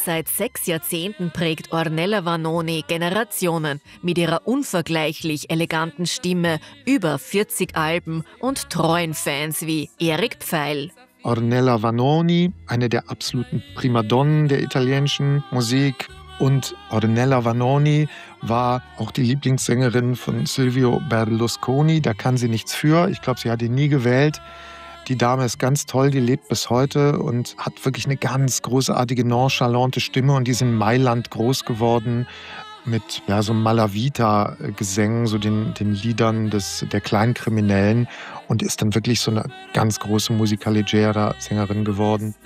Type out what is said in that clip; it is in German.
Seit 6 Jahrzehnten prägt Ornella Vanoni Generationen mit ihrer unvergleichlich eleganten Stimme, über 40 Alben und treuen Fans wie Eric Pfeil. Ornella Vanoni, eine der absoluten Primadonnen der italienischen Musik. Und Ornella Vanoni war auch die Lieblingssängerin von Silvio Berlusconi. Da kann sie nichts für. Ich glaube, sie hat ihn nie gewählt. Die Dame ist ganz toll, die lebt bis heute und hat wirklich eine ganz großartige, nonchalante Stimme. Und die ist in Mailand groß geworden mit so Malavita-Gesängen, so den Liedern der Kleinkriminellen, und ist dann wirklich so eine ganz große Musicaleggera-Sängerin geworden.